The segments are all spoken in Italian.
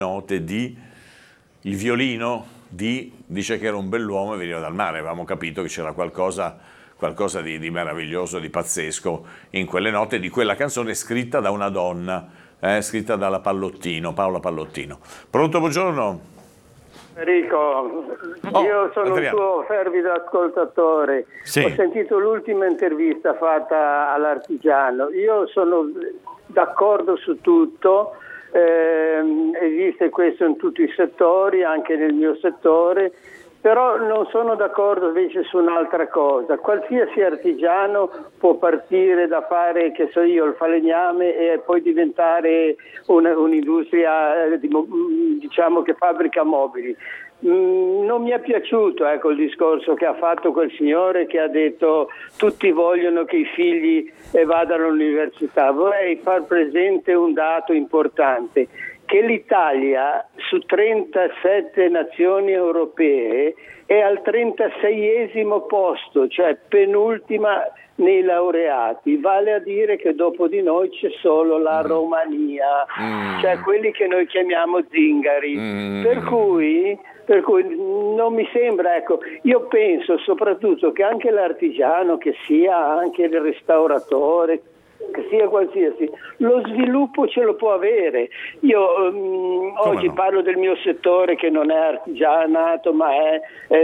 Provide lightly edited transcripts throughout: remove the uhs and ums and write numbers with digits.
note di il violino dice che era un bell'uomo e veniva dal mare. Avevamo capito che c'era qualcosa di meraviglioso, di pazzesco in quelle note di quella canzone scritta da una donna, scritta dalla Paola Pallottino. Pronto, buongiorno. Enrico, io sono Adriano, un tuo fervido ascoltatore. Sì. Ho sentito l'ultima intervista fatta all'Artigiano. Io sono d'accordo su tutto. Esiste questo in tutti i settori, anche nel mio settore, però non sono d'accordo invece su un'altra cosa. Qualsiasi artigiano può partire da fare, che so io, il falegname e poi diventare un'industria diciamo che fabbrica mobili. Non mi è piaciuto il discorso che ha fatto quel signore che ha detto tutti vogliono che i figli vadano all'università. Vorrei far presente un dato importante, che l'Italia su 37 nazioni europee è al 36esimo posto, cioè penultima nei laureati, vale a dire che dopo di noi c'è solo la Romania, cioè quelli che noi chiamiamo zingari, per cui non mi sembra, io penso soprattutto che anche l'artigiano, che sia anche il restauratore, che sia qualsiasi, lo sviluppo ce lo può avere. Io oggi parlo del mio settore che non è artigianato ma è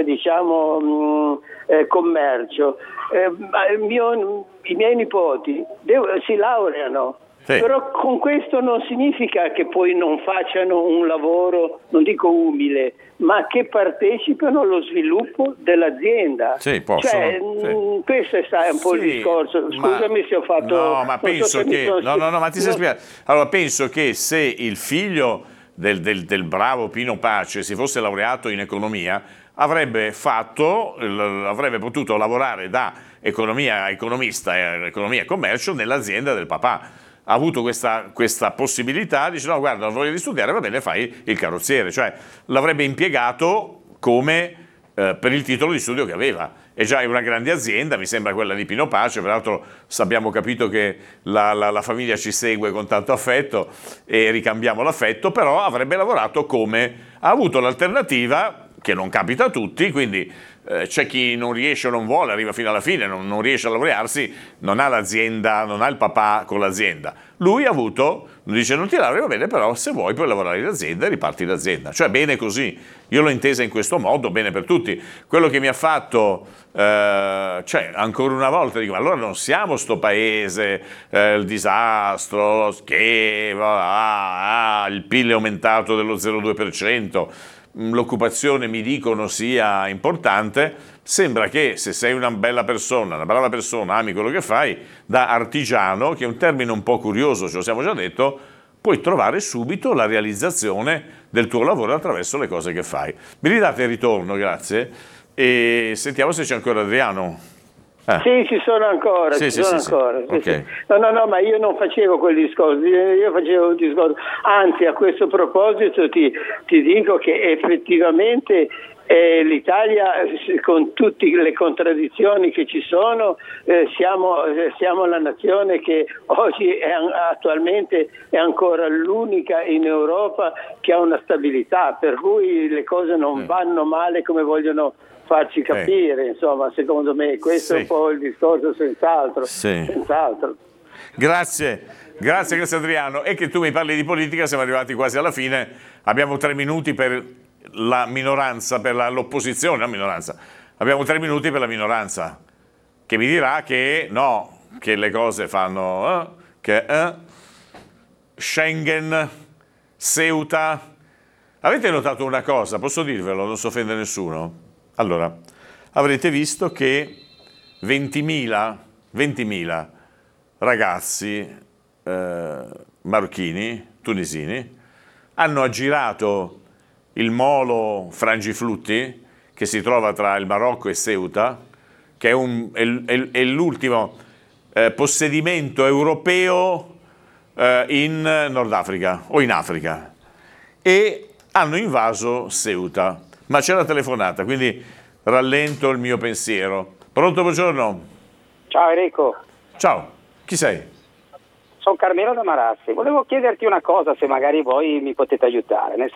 commercio. I miei nipoti si laureano. Sì. Però con questo non significa che poi non facciano un lavoro, non dico umile, ma che partecipano allo sviluppo dell'azienda. Sì, possono. Sì. Questo è un po' il discorso. Scusami se ho fatto... No, ma penso che... ma ti sei spiegato. Allora, penso che se il figlio del bravo Pino Pace si fosse laureato in economia, avrebbe potuto lavorare da economista, economia e commercio nell'azienda del papà. Ha avuto questa possibilità, dice no guarda non voglio di studiare, va bene, fai il carrozziere, cioè l'avrebbe impiegato come per il titolo di studio che aveva. E già è una grande azienda, mi sembra quella di Pino Pace, peraltro abbiamo capito che la famiglia ci segue con tanto affetto e ricambiamo l'affetto, però avrebbe lavorato ha avuto l'alternativa che non capita a tutti, quindi c'è chi non riesce o non vuole, arriva fino alla fine, non riesce a laurearsi, non ha l'azienda, non ha il papà con l'azienda. Lui ha avuto, dice non ti laurei, va bene, però se vuoi puoi lavorare in azienda e riparti l'azienda. Cioè bene così, io l'ho intesa in questo modo, bene per tutti. Quello che mi ha fatto, ancora una volta, dico, ma allora non siamo sto paese, il disastro, lo schifo, il PIL è aumentato dello 0,2%, l'occupazione mi dicono sia importante. Sembra che se sei una brava persona, ami quello che fai, da artigiano, che è un termine un po' curioso, ce lo siamo già detto, puoi trovare subito la realizzazione del tuo lavoro attraverso le cose che fai. Mi ridate il ritorno, grazie, e sentiamo se c'è ancora Adriano. Sì, ci sono ancora, sì. Okay. Sì. No, ma io non facevo quel discorso, io facevo un discorso, anzi a questo proposito ti dico che effettivamente l'Italia, con tutte le contraddizioni che ci sono, siamo la nazione che oggi attualmente è ancora l'unica in Europa che ha una stabilità, per cui le cose non vanno male come vogliono farci capire, insomma, secondo me questo è un po' il discorso, senz'altro. Grazie Adriano. E che tu mi parli di politica, siamo arrivati quasi alla fine, abbiamo 3 minuti per la minoranza, per l'opposizione, la minoranza, abbiamo 3 minuti per la minoranza, che mi dirà che no, che le cose fanno, Schengen, Ceuta. Avete notato una cosa, posso dirvelo, non si offende nessuno? Allora, avrete visto che 20.000 ragazzi marocchini, tunisini, hanno aggirato il molo Frangiflutti, che si trova tra il Marocco e Ceuta, che è l'ultimo possedimento europeo in Nord Africa o in Africa, e hanno invaso Ceuta. Ma c'è la telefonata, quindi rallento il mio pensiero. Pronto, buongiorno. Ciao Enrico. Ciao, chi sei? sono Carmelo da Marassi. Volevo chiederti una cosa, se magari voi mi potete aiutare. Nel